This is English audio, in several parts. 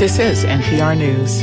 This is NPR News.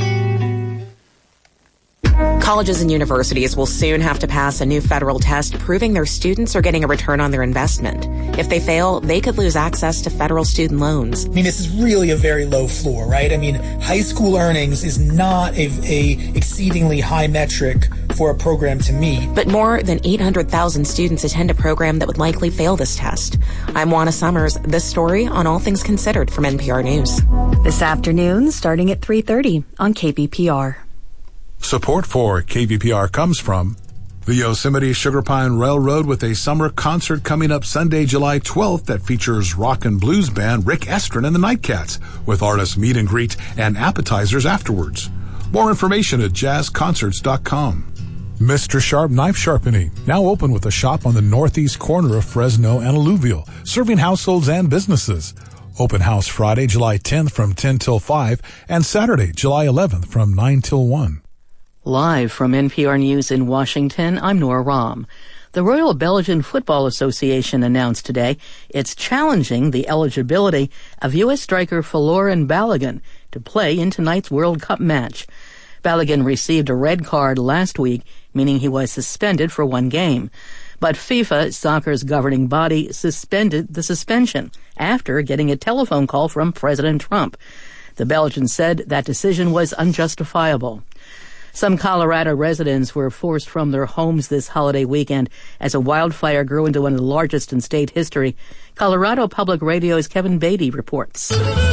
Colleges and universities will soon have to pass a new federal test proving their students are getting a return on their investment. If they fail, they could lose access to federal student loans. I mean, this is really a very low floor, right? I mean, high school earnings is not a exceedingly high metric for a program to meet. But more than 800,000 students attend a program that would likely fail this test. I'm Juana Summers. This story on All Things Considered from NPR News. This afternoon, starting at 3:30 on KVPR. Support for KVPR comes from the Yosemite Sugar Pine Railroad with a summer concert coming up Sunday, July 12th that features rock and blues band Rick Estrin and the Nightcats with artist meet and greet and appetizers afterwards. More information at jazzconcerts.com. Mr. Sharp Knife Sharpening, now open with a shop on the northeast corner of Fresno and Alluvial, serving households and businesses. Open house Friday, July 10th from 10 till 5 and Saturday, July 11th from 9 till 1. Live from NPR News in Washington, I'm Nora Rahm. The Royal Belgian Football Association announced today it's challenging the eligibility of U.S. striker Folarin Balogun to play in tonight's World Cup match. Balogun received a red card last week, meaning he was suspended for one game. But FIFA, soccer's governing body, suspended the suspension after getting a telephone call from President Trump. The Belgians said that decision was unjustifiable. Some Colorado residents were forced from their homes this holiday weekend as a wildfire grew into one of the largest in state history. Colorado Public Radio's Kevin Beatty reports.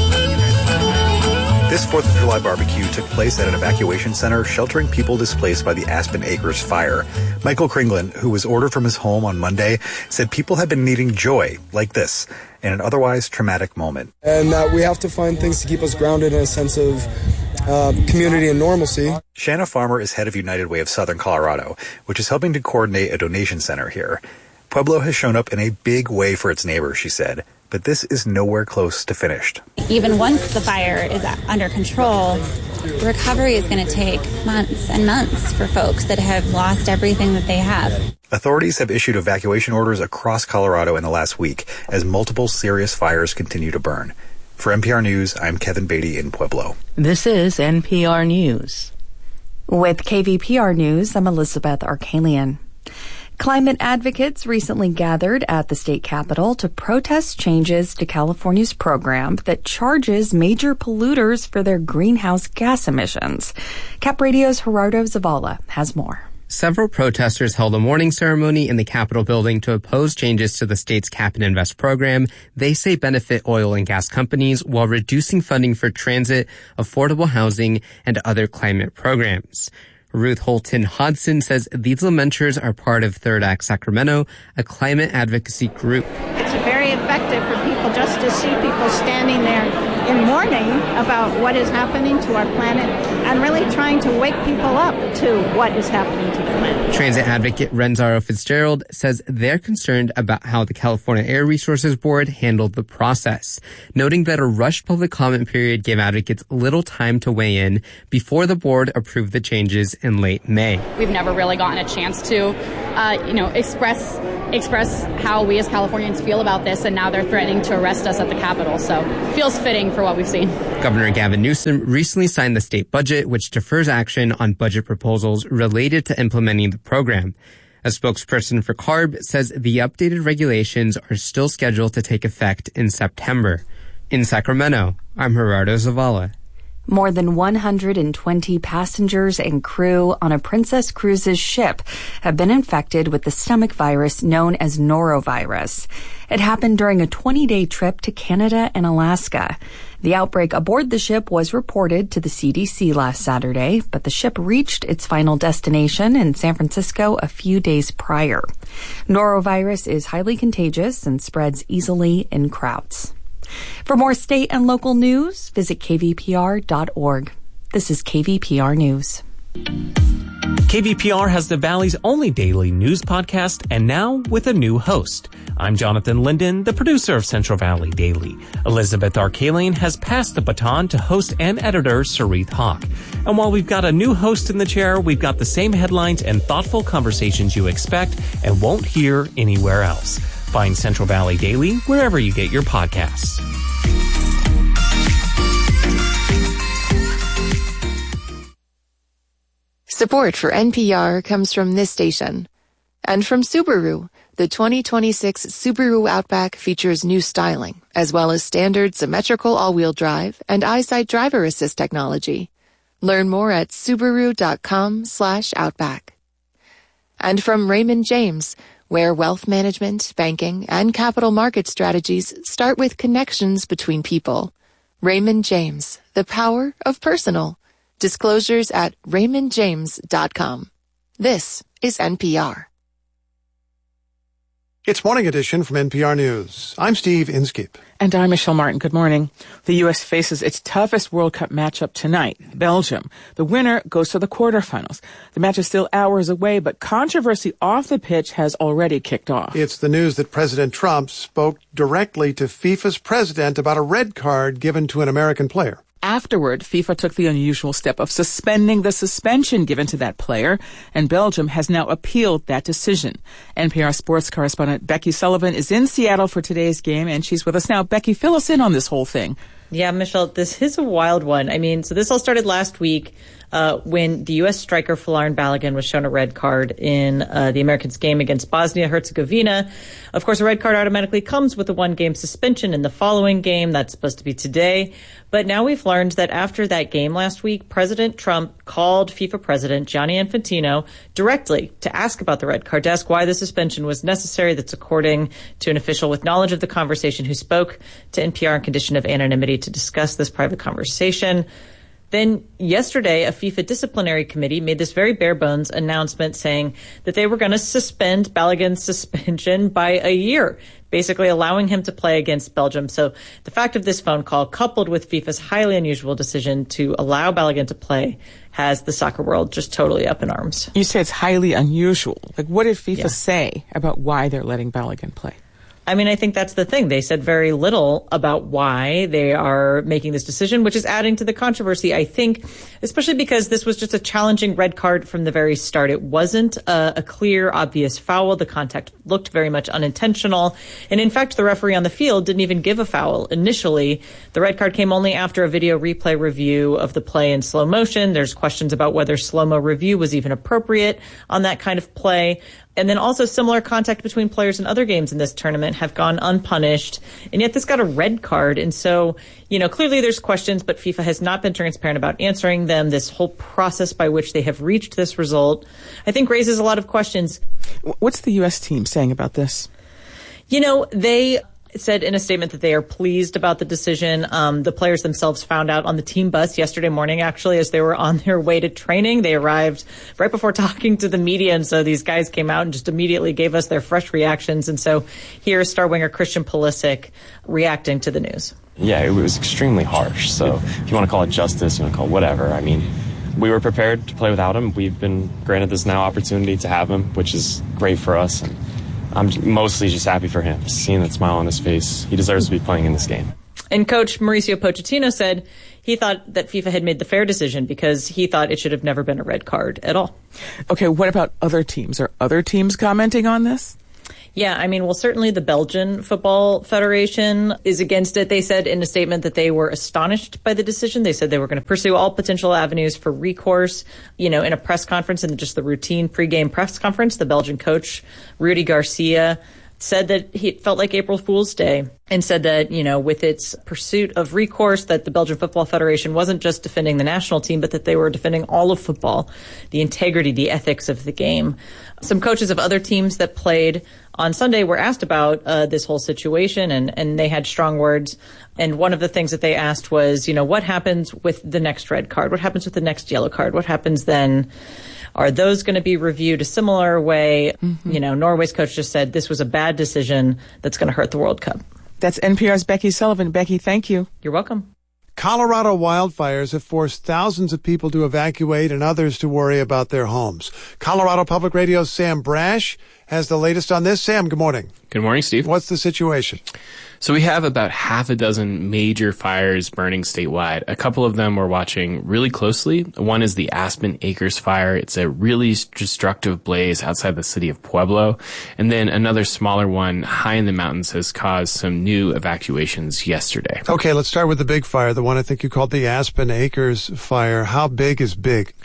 This 4th of July barbecue took place at an evacuation center sheltering people displaced by the Aspen Acres fire. Michael Kringlin, who was ordered from his home on Monday, said people have been needing joy like this in an otherwise traumatic moment. And that we have to find things to keep us grounded in a sense of community and normalcy. Shanna Farmer is head of United Way of Southern Colorado, which is helping to coordinate a donation center here. Pueblo has shown up in a big way for its neighbors, she said, but this is nowhere close to finished. Even once the fire is under control, the recovery is going to take months and months for folks that have lost everything that they have. Authorities have issued evacuation orders across Colorado in the last week as multiple serious fires continue to burn. For NPR News, I'm Kevin Beatty in Pueblo. This is NPR News. With KVPR News, I'm Elizabeth Arkalian. Climate advocates recently gathered at the state capitol to protest changes to California's program that charges major polluters for their greenhouse gas emissions. Cap Radio's Gerardo Zavala has more. Several protesters held a morning ceremony in the Capitol building to oppose changes to the state's Cap and Invest program they say benefit oil and gas companies while reducing funding for transit, affordable housing, and other climate programs. Ruth Holton Hodson says these lamenters are part of Third Act Sacramento, a climate advocacy group. It's very effective for people just to see people standing there in mourning about what is happening to our planet and really trying to wake people up to what is happening to the planet. Transit advocate Renzaro Fitzgerald says they're concerned about how the California Air Resources Board handled the process, noting that a rushed public comment period gave advocates little time to weigh in before the board approved the changes in late May. We've never really gotten a chance to, express how we as Californians feel about this, and now they're threatening to arrest us at the Capitol. So it feels fitting for what we've seen. Governor Gavin Newsom recently signed the state budget, which defers action on budget proposals related to implementing the program. A spokesperson for CARB says the updated regulations are still scheduled to take effect in September. In Sacramento, I'm Gerardo Zavala. More than 120 passengers and crew on a Princess Cruises ship have been infected with the stomach virus known as norovirus. It happened during a 20-day trip to Canada and Alaska. The outbreak aboard the ship was reported to the CDC last Saturday, but the ship reached its final destination in San Francisco a few days prior. Norovirus is highly contagious and spreads easily in crowds. For more state and local news, visit kvpr.org. This is KVPR News. KVPR has the Valley's only daily news podcast, and now with a new host. I'm Jonathan Linden, the producer of Central Valley Daily. Elizabeth Arkalian has passed the baton to host and editor Sarith Hawk. And while we've got a new host in the chair, we've got the same headlines and thoughtful conversations you expect and won't hear anywhere else. Find Central Valley Daily wherever you get your podcasts. Support for NPR comes from this station. And from Subaru, the 2026 Subaru Outback features new styling, as well as standard symmetrical all-wheel drive and EyeSight driver assist technology. Learn more at Subaru.com/Outback. And from Raymond James, where wealth management, banking, and capital market strategies start with connections between people. Raymond James, the power of personal. Disclosures at raymondjames.com. This is NPR. It's Morning Edition from NPR News. I'm Steve Inskeep. And I'm Michelle Martin. Good morning. The U.S. faces its toughest World Cup matchup tonight, Belgium. The winner goes to the quarterfinals. The match is still hours away, but controversy off the pitch has already kicked off. It's the news that President Trump spoke directly to FIFA's president about a red card given to an American player. Afterward, FIFA took the unusual step of suspending the suspension given to that player, and Belgium has now appealed that decision. NPR sports correspondent Becky Sullivan is in Seattle for today's game, and she's with us now. Becky, fill us in on this whole thing. Yeah, Michelle, this is a wild one. I mean, so this all started last week when the U.S. striker Folarin Balogun was shown a red card in the Americans' game against Bosnia-Herzegovina. Of course, a red card automatically comes with a one-game suspension in the following game. That's supposed to be today. But now we've learned that after that game last week, President Trump called FIFA President Gianni Infantino directly to ask about the red card, to ask why the suspension was necessary. That's according to an official with knowledge of the conversation who spoke to NPR on condition of anonymity to discuss this private conversation. Then yesterday, a FIFA disciplinary committee made this very bare bones announcement saying that they were going to suspend Balogun's suspension by a year, basically allowing him to play against Belgium. So the fact of this phone call, coupled with FIFA's highly unusual decision to allow Balogun to play, has the soccer world just totally up in arms. You say it's highly unusual. Like, what did FIFA say about why they're letting Balogun play? I mean, I think that's the thing. They said very little about why they are making this decision, which is adding to the controversy, I think, especially because this was just a challenging red card from the very start. It wasn't a clear, obvious foul. The contact looked very much unintentional. And in fact, the referee on the field didn't even give a foul initially. The red card came only after a video replay review of the play in slow motion. There's questions about whether slow-mo review was even appropriate on that kind of play. And then also similar contact between players in other games in this tournament have gone unpunished. And yet this got a red card. And so, clearly there's questions, but FIFA has not been transparent about answering them. This whole process by which they have reached this result, I think, raises a lot of questions. What's the U.S. team saying about this? They said in a statement that they are pleased about the decision. The players themselves found out on the team bus yesterday morning, actually, as they were on their way to training. They arrived right before talking to the media, and so these guys came out and just immediately gave us their fresh reactions. And so here's star winger Christian Pulisic reacting to the news. Yeah, it was extremely harsh. So if you want to call it justice, you want to call it whatever. I mean, we were prepared to play without him. We've been granted this now opportunity to have him, which is great for us. And I'm mostly just happy for him, seeing that smile on his face. He deserves to be playing in this game. And coach Mauricio Pochettino said he thought that FIFA had made the fair decision because he thought it should have never been a red card at all. Okay, what about other teams? Are other teams commenting on this? Yeah, I mean, well, certainly the Belgian Football Federation is against it. They said in a statement that they were astonished by the decision. They said they were going to pursue all potential avenues for recourse. In a press conference, in just the routine pregame press conference, the Belgian coach, Rudy Garcia, said that he felt like April Fool's Day and said that, with its pursuit of recourse, that the Belgian Football Federation wasn't just defending the national team, but that they were defending all of football, the integrity, the ethics of the game. Some coaches of other teams that played on Sunday were asked about this whole situation, and they had strong words. And one of the things that they asked was, what happens with the next red card? What happens with the next yellow card? What happens then? Are those going to be reviewed a similar way? Mm-hmm. Norway's coach just said this was a bad decision that's going to hurt the World Cup. That's NPR's Becky Sullivan. Becky, thank you. You're welcome. Colorado wildfires have forced thousands of people to evacuate and others to worry about their homes. Colorado Public Radio's Sam Brash has the latest on this. Sam, good morning. Good morning, Steve. What's the situation? So we have about half a dozen major fires burning statewide. A couple of them we're watching really closely. One is the Aspen Acres fire. It's a really destructive blaze outside the city of Pueblo. And then another smaller one high in the mountains has caused some new evacuations yesterday. Okay, let's start with the big fire, the one I think you called the Aspen Acres fire. How big is big?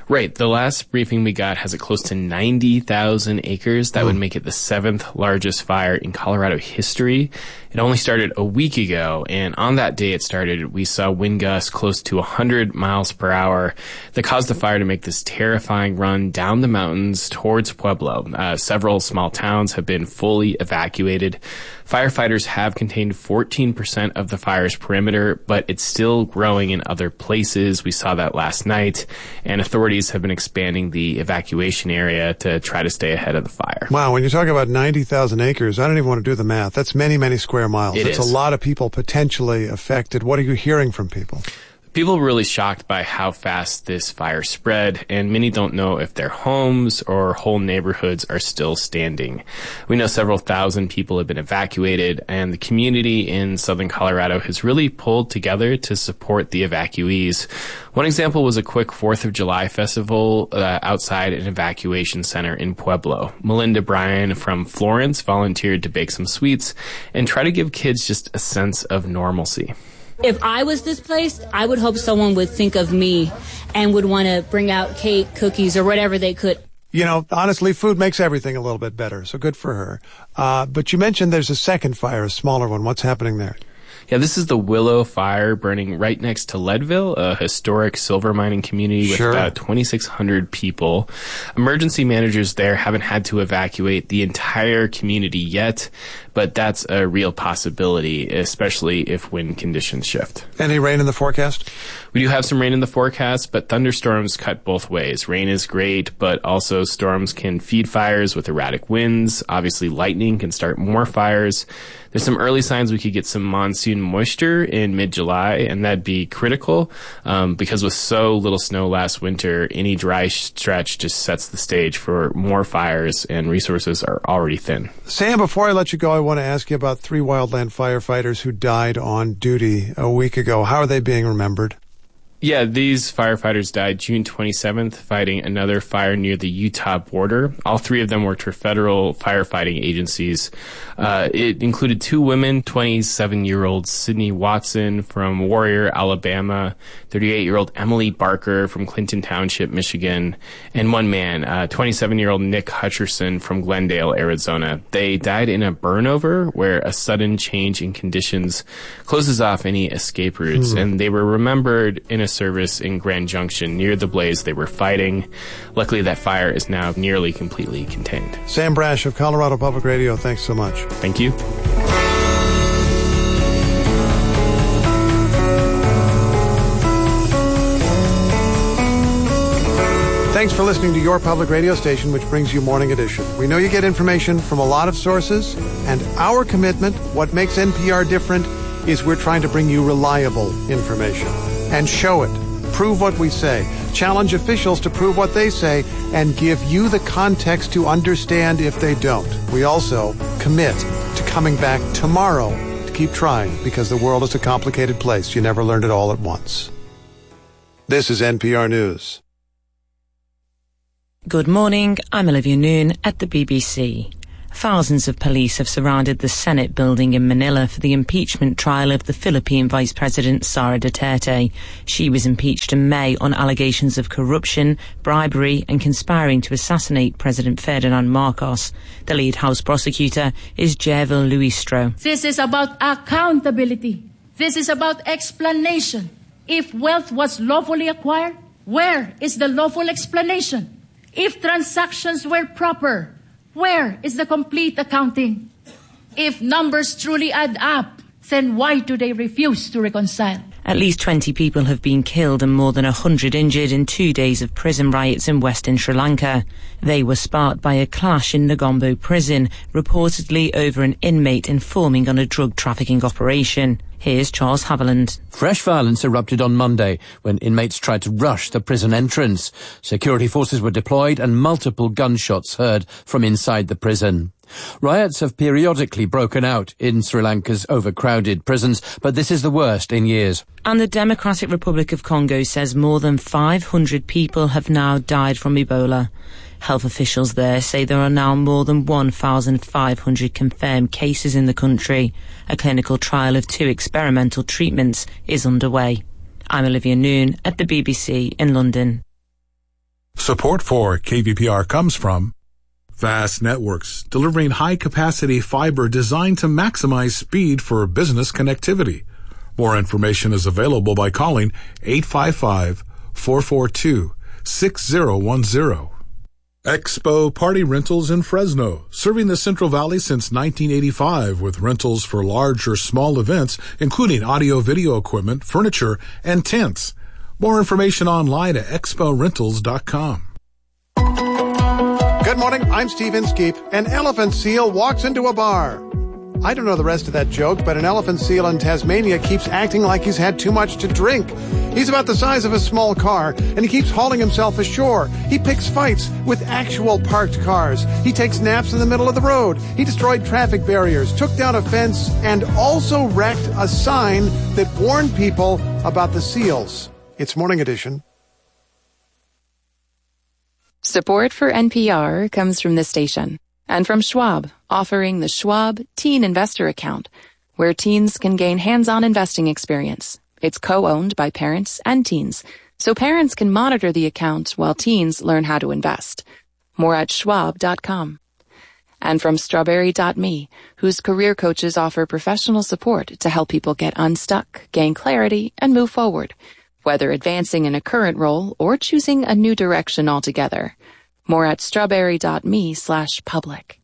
Right. The last briefing we got has it close to 90,000 acres. That would make it the 7th largest fire in Colorado history. It only started a week ago, and on that day it started, we saw wind gusts close to 100 miles per hour that caused the fire to make this terrifying run down the mountains towards Pueblo. Several small towns have been fully evacuated. Firefighters have contained 14% of the fire's perimeter, but it's still growing in other places. We saw that last night, and authorities have been expanding the evacuation area to try to stay ahead of the fire. Wow, when you talk about 90,000 acres, I don't even want to do the math. That's many, many square miles. It's a lot of people potentially affected. What are you hearing from people? People were really shocked by how fast this fire spread, and many don't know if their homes or whole neighborhoods are still standing. We know several thousand people have been evacuated, and the community in southern Colorado has really pulled together to support the evacuees. One example was a quick 4th of July festival outside an evacuation center in Pueblo. Melinda Bryan from Florence volunteered to bake some sweets and try to give kids just a sense of normalcy. If I was displaced, I would hope someone would think of me and would want to bring out cake, cookies, or whatever they could. You know, honestly, food makes everything a little bit better, so good for her. But you mentioned there's a second fire, a smaller one. What's happening there? Yeah, this is the Willow Fire burning right next to Leadville, a historic silver mining community with about 2,600 people. Emergency managers there haven't had to evacuate the entire community yet, but that's a real possibility, especially if wind conditions shift. Any rain in the forecast? We do have some rain in the forecast, but thunderstorms cut both ways. Rain is great, but also storms can feed fires with erratic winds. Obviously, lightning can start more fires. There's some early signs we could get some monsoon moisture in mid-July, and that'd be critical because with so little snow last winter, any dry stretch just sets the stage for more fires, and resources are already thin. Sam, before I let you go, I want to ask you about 3 wildland firefighters who died on duty a week ago. How are they being remembered? Yeah, these firefighters died June 27th fighting another fire near the Utah border. All 3 of them worked for federal firefighting agencies. It included 2 women, 27-year-old Sydney Watson from Warrior, Alabama, 38-year-old Emily Barker from Clinton Township, Michigan, and 1 man, 27-year-old Nick Hutcherson from Glendale, Arizona. They died in a burnover where a sudden change in conditions closes off any escape routes, and they were remembered in a service in Grand Junction near the blaze they were fighting. Luckily, that fire is now nearly completely contained. Sam Brash of Colorado Public Radio, thanks so much. Thank you. Thanks for listening to your public radio station, which brings you Morning Edition. We know you get information from a lot of sources, and our commitment, what makes NPR different, is we're trying to bring you reliable information. And show it. Prove what we say. Challenge officials to prove what they say and give you the context to understand if they don't. We also commit to coming back tomorrow to keep trying because the world is a complicated place. You never learned it all at once. This is NPR News. Good morning. I'm Olivia Noon at the BBC. Thousands of police have surrounded the Senate building in Manila for the impeachment trial of the Philippine Vice President Sara Duterte. She was impeached in May on allegations of corruption, bribery and conspiring to assassinate President Ferdinand Marcos. The lead House prosecutor is Jervil Luistro. This is about accountability. This is about explanation. If wealth was lawfully acquired, where is the lawful explanation? If transactions were proper, where is the complete accounting? If numbers truly add up, then why do they refuse to reconcile? At least 20 people have been killed and more than 100 injured in 2 days of prison riots in western Sri Lanka. They were sparked by a clash in Negombo prison, reportedly over an inmate informing on a drug trafficking operation. Here's Charles Haviland. Fresh violence erupted on Monday when inmates tried to rush the prison entrance. Security forces were deployed and multiple gunshots heard from inside the prison. Riots have periodically broken out in Sri Lanka's overcrowded prisons, but this is the worst in years. And the Democratic Republic of Congo says more than 500 people have now died from Ebola. Health officials there say there are now more than 1,500 confirmed cases in the country. A clinical trial of 2 experimental treatments is underway. I'm Olivia Noon at the BBC in London. Support for KVPR comes from Fast Networks, delivering high-capacity fiber designed to maximize speed for business connectivity. More information is available by calling 855-442-6010. Expo Party Rentals in Fresno, serving the Central Valley since 1985 with rentals for large or small events, including audio-video equipment, furniture, and tents. More information online at exporentals.com. Good morning, I'm Steve Inskeep. An elephant seal walks into a bar. I don't know the rest of that joke, but an elephant seal in Tasmania keeps acting like he's had too much to drink. He's about the size of a small car, and he keeps hauling himself ashore. He picks fights with actual parked cars. He takes naps in the middle of the road. He destroyed traffic barriers, took down a fence, and also wrecked a sign that warned people about the seals. It's Morning Edition. Support for NPR comes from this station and from Schwab, offering the Schwab Teen Investor Account, where teens can gain hands-on investing experience. It's co-owned by parents and teens, so parents can monitor the account while teens learn how to invest. More at schwab.com. And from Strawberry.me, whose career coaches offer professional support to help people get unstuck, gain clarity, and move forward, whether advancing in a current role or choosing a new direction altogether. More at strawberry.me/public.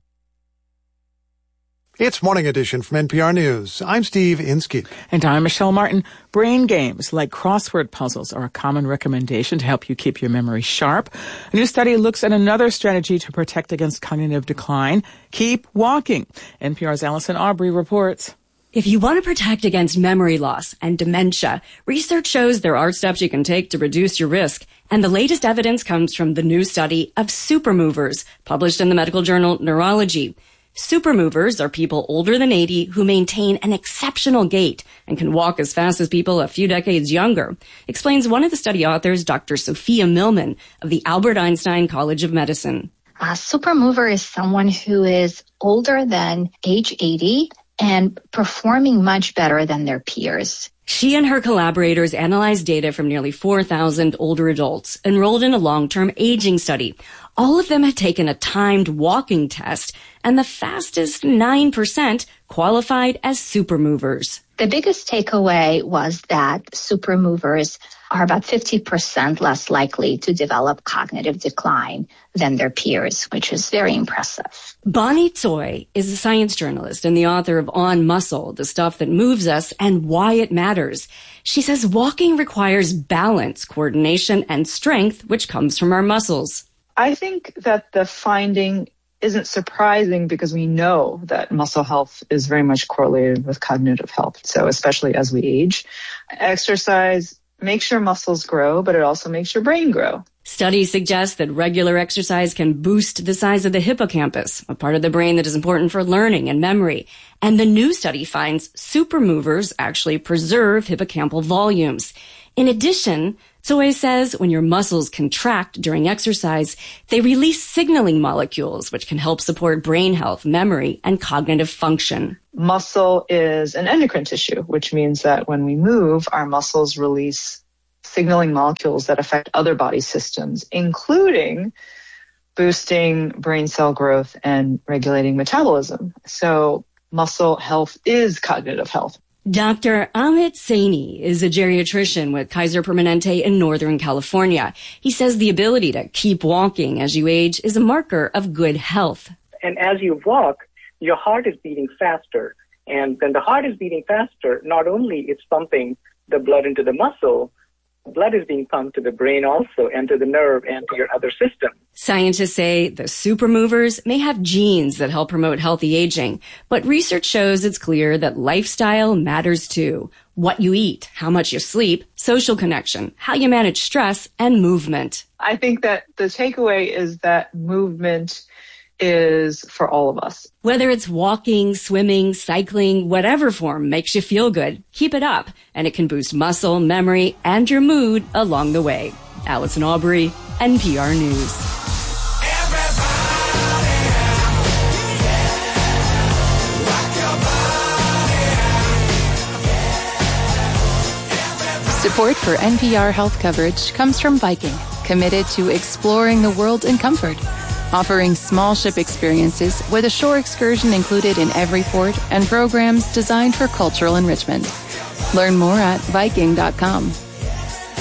It's Morning Edition from NPR News. I'm Steve Inskeep. And I'm Michelle Martin. Brain games like crossword puzzles are a common recommendation to help you keep your memory sharp. A new study looks at another strategy to protect against cognitive decline. Keep walking. NPR's Allison Aubrey reports. If you want to protect against memory loss and dementia, research shows there are steps you can take to reduce your risk. And the latest evidence comes from the new study of supermovers, published in the medical journal Neurology. Supermovers are people older than 80 who maintain an exceptional gait and can walk as fast as people a few decades younger, explains one of the study authors, Dr. Sophia Millman of the Albert Einstein College of Medicine. A supermover is someone who is older than age 80 and performing much better than their peers. She and her collaborators analyzed data from nearly 4,000 older adults enrolled in a long-term aging study. All of them had taken a timed walking test, and the fastest 9% qualified as supermovers. The biggest takeaway was that supermovers are about 50% less likely to develop cognitive decline than their peers, which is very impressive. Bonnie Tsoi is a science journalist and the author of On Muscle, the stuff that moves us and why it matters. She says walking requires balance, coordination, and strength, which comes from our muscles. I think that the finding isn't surprising because we know that muscle health is very much correlated with cognitive health. So especially as we age, exercise makes your muscles grow, but it also makes your brain grow. Studies suggest that regular exercise can boost the size of the hippocampus, a part of the brain that is important for learning and memory. And the new study finds supermovers actually preserve hippocampal volumes. In addition, Tsoi says when your muscles contract during exercise, they release signaling molecules, which can help support brain health, memory, and cognitive function. Muscle is an endocrine tissue, which means that when we move, our muscles release signaling molecules that affect other body systems, including boosting brain cell growth and regulating metabolism. So muscle health is cognitive health. Dr. Amit Saini is a geriatrician with Kaiser Permanente in Northern California. He says the ability to keep walking as you age is a marker of good health. And as you walk, your heart is beating faster. And when the heart is beating faster, not only it's pumping the blood into the muscle, blood is being pumped to the brain also, and to the nerve, and to your other system. Scientists say the supermovers may have genes that help promote healthy aging, but research shows it's clear that lifestyle matters too. What you eat, how much you sleep, social connection, how you manage stress, and movement. I think that the takeaway is that movement is for all of us. Whether it's walking, swimming, cycling, whatever form makes you feel good, keep it up, and it can boost muscle, memory, and your mood along the way. Allison Aubrey, NPR News. Support for NPR health coverage comes from Viking, committed to exploring the world in comfort, offering small ship experiences with a shore excursion included in every port and programs designed for cultural enrichment. Learn more at Viking.com.